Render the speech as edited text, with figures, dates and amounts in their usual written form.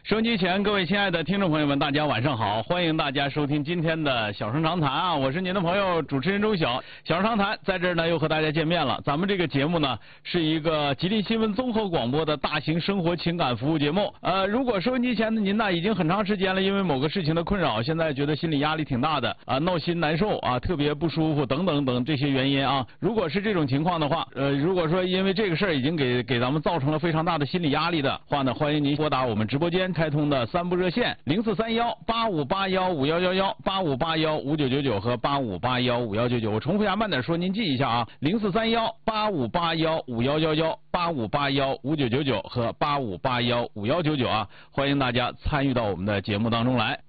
收音机前各位亲爱的听众朋友们，大家晚上好！欢迎大家收听今天的小声长谈啊，我是您的朋友主持人周晓。小声长谈在这儿呢又和大家见面了。咱们这个节目呢是一个吉林新闻综合广播的大型生活情感服务节目。如果收音机前的您呢已经很长时间了，因为某个事情的困扰，现在觉得心理压力挺大的啊，闹心难受啊，特别不舒服等等等这些原因啊。如果是这种情况的话，如果说因为这个事儿已经给咱们造成了非常大的心理压力的话呢，欢迎您拨打我们直播间开通的3部热线043185815111、85815999和85815199。我重复一下，慢点说，您记一下啊，043185815111、85815999和85815199啊，欢迎大家参与到我们的节目当中来。